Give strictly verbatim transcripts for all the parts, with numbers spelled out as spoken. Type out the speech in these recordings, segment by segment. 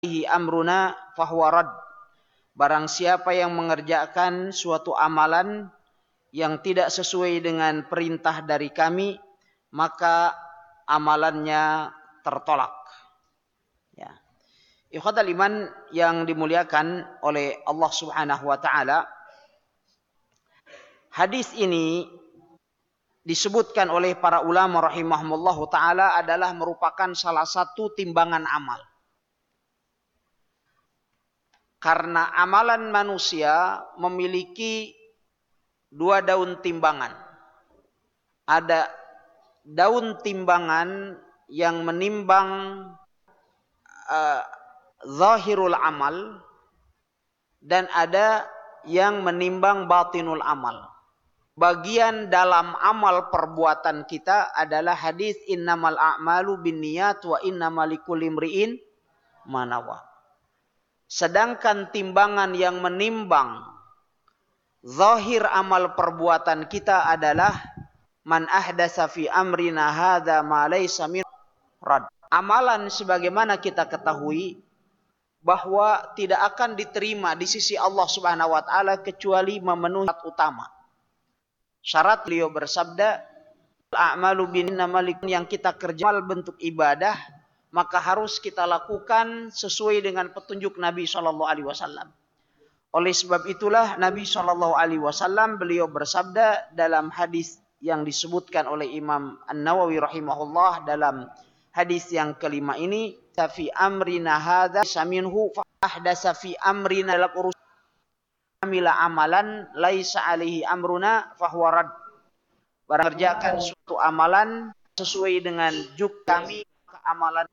amruna fahuwa rad. Barang siapa yang mengerjakan suatu amalan yang tidak sesuai dengan perintah dari kami, maka amalannya tertolak. Ya. Ikhwatal iman yang dimuliakan oleh Allah Subhanahu wa taala, hadis ini disebutkan oleh para ulama rahimahumullahu taala adalah merupakan salah satu timbangan amal. Karena amalan manusia memiliki dua daun timbangan. Ada daun timbangan yang menimbang uh, zahirul amal, dan ada yang menimbang batinul amal. Bagian dalam amal perbuatan kita adalah hadis innamal a'malu binniyat wa innamal likulli imri'in ma nawa. Sedangkan timbangan yang menimbang zahir amal perbuatan kita adalah man ahdasa fi amrina hadza ma laysa min rad. Amalan sebagaimana kita ketahui bahwa tidak akan diterima di sisi Allah Subhanahu wa taala kecuali memenuhi syarat utama. Syarat, beliau bersabda, a'malu binnamal yang kita kerjakan bentuk ibadah, maka harus kita lakukan sesuai dengan petunjuk Nabi shallallahu alaihi wasallam. Oleh sebab itulah Nabi shallallahu alaihi wasallam beliau bersabda dalam hadis yang disebutkan oleh Imam An-Nawawi rahimahullah dalam hadis yang kelima ini, fi amrina hadza saminhu fa ahdasa fi amrina laqurus amila amalan laisa alaihi amruna fahuwa rad. Barang kerjakan suatu amalan sesuai dengan juk kami, maka amalan.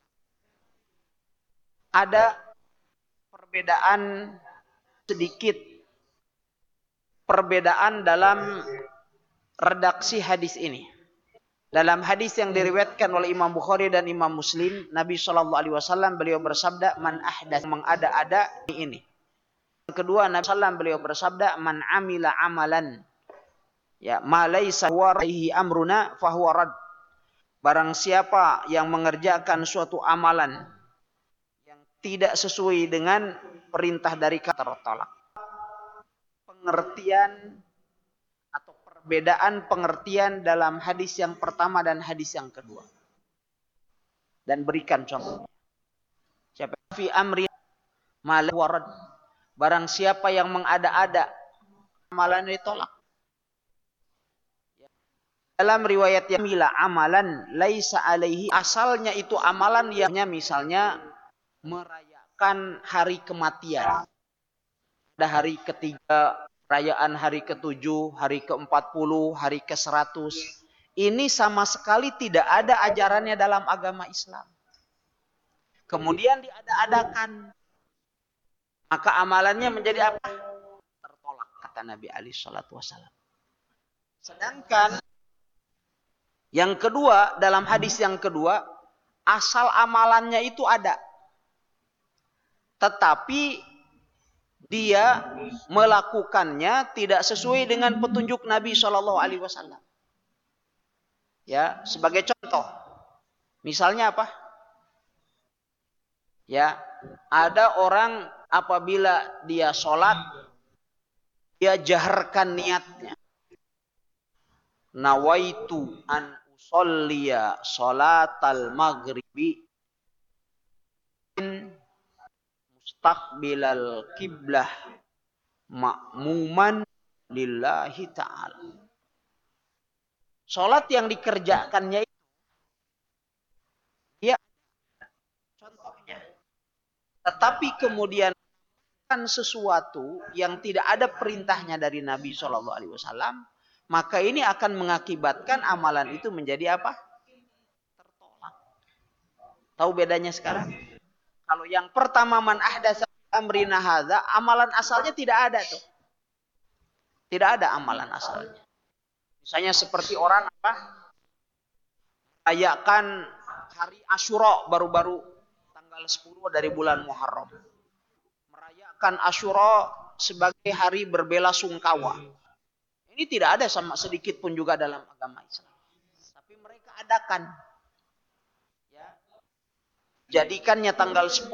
Ada perbedaan sedikit, perbedaan dalam redaksi hadis ini. Dalam hadis yang diriwayatkan oleh Imam Bukhari dan Imam Muslim, Nabi shallallahu alaihi wasallam beliau bersabda, man ahdas, mengada-ada ini. Yang kedua, Nabi shallallahu alaihi wasallam beliau bersabda, man amila amalan ya ma laisa huwa alaihi amruna fahuwa rad. Barang siapa yang mengerjakan suatu amalan tidak sesuai dengan perintah dari kata tertolak. Pengertian atau perbedaan pengertian dalam hadis yang pertama dan hadis yang kedua. Dan berikan contohnya. Siapa fi amri mal warad. Barang siapa yang mengada-ada, amalan ditolak. Dalam riwayat yang mila amalan laisa alaihi, asalnya itu amalan yang misalnya merayakan hari kematian. Ada hari ketiga, perayaan hari ketujuh, hari keempat puluh, hari ke seratus. Ini sama sekali tidak ada ajarannya dalam agama Islam. Kemudian diada-adakan. Maka amalannya menjadi apa? Tertolak, kata Nabi alaihi salatu wasallam. Sedangkan yang kedua, dalam hadis yang kedua, asal amalannya itu ada. Tetapi dia melakukannya tidak sesuai dengan petunjuk Nabi shallallahu alaihi wasallam. Ya, sebagai contoh, misalnya apa? Ya, ada orang apabila dia sholat, dia jaharkan niatnya. Nawaitu an usolliya sholatal maghribi mustaqbilal qiblah ma'muman lillahi ta'ala. Sholat yang dikerjakannya itu, ya, contohnya. Tetapi kemudian kan sesuatu yang tidak ada perintahnya dari Nabi shallallahu alaihi wasallam, maka ini akan mengakibatkan amalan itu menjadi apa? Tertolak. Tahu bedanya sekarang? Kalau yang pertama man ahdasa amrina hadza, amalan asalnya tidak ada tuh. Tidak ada amalan asalnya. Misalnya seperti orang apa? Merayakan hari Asyura baru-baru tanggal sepuluh dari bulan Muharram. Merayakan Asyura sebagai hari berbela sungkawa. Ini tidak ada sama sedikit pun juga dalam agama Islam. Tapi mereka adakan. Ya. Jadikannya tanggal sepuluh